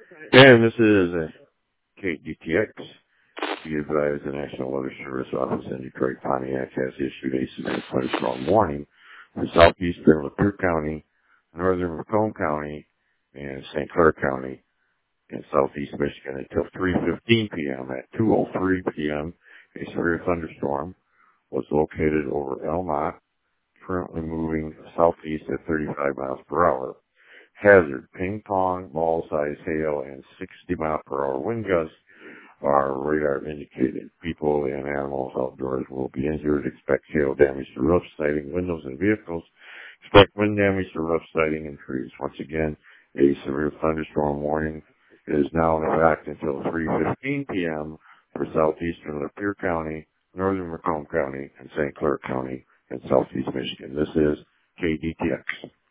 And this is KDTX. Be advised the National Weather Service office in Detroit, Pontiac has issued a severe thunderstorm warning for southeastern Lapeer County, northern Macomb County, and St. Clair County in southeast Michigan until 3:15 p.m. At 2:03 p.m., a severe thunderstorm was located over Elmont, currently moving southeast at 35 miles per hour. Hazard: ping pong ball-sized hail and 60-mile-per-hour wind gusts are radar indicated. People and animals outdoors will be injured. Expect hail damage to roofs, siding, windows, and vehicles. Expect wind damage to roofs, siding, and trees. Once again, a severe thunderstorm warning is now in effect until 3:15 p.m. for southeastern Lapeer County, northern Macomb County, and St. Clair County in southeast Michigan. This is KDTX.